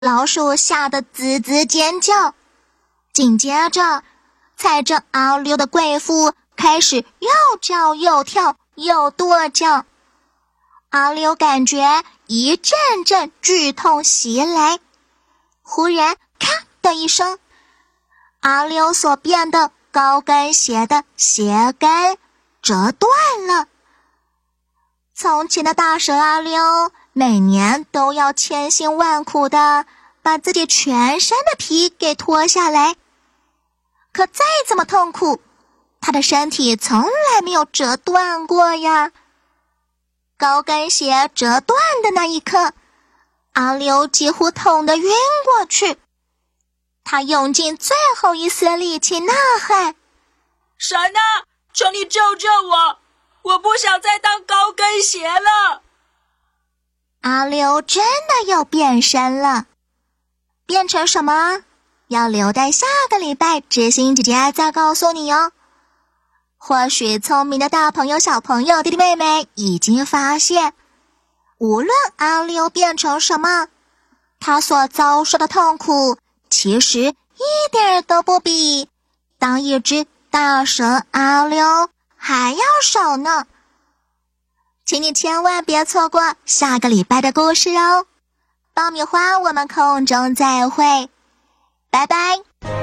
老鼠吓得吱吱尖叫。紧接着，踩着阿溜的贵妇开始又叫又跳又跺脚。阿溜感觉一阵阵剧痛袭来，忽然咔的一声，阿溜所变的高跟鞋的鞋跟折断了。从前的大蛇阿溜每年都要千辛万苦的把自己全身的皮给脱下来，可再怎么痛苦，他的身体从来没有折断过呀。高跟鞋折断的那一刻，阿溜几乎痛得晕过去。他用尽最后一丝力气呐喊： 神啊，求你救救我，我不想再当高跟鞋了。 阿溜真的又变身了，变成什么？要留待下个礼拜知心姐姐再告诉你哦。或许聪明的大朋友小朋友弟弟妹妹已经发现，无论阿溜变成什么，他所遭受的痛苦其实一点都不比当一只大蛇阿溜还要少呢。请你千万别错过下个礼拜的故事哦。爆米花，我们空中再会，拜拜。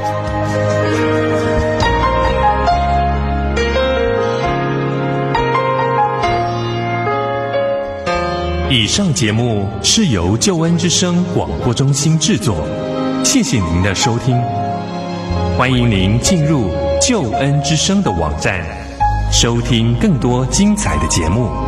以上节目是由救恩之声广播中心制作，谢谢您的收听。欢迎您进入救恩之声的网站，收听更多精彩的节目。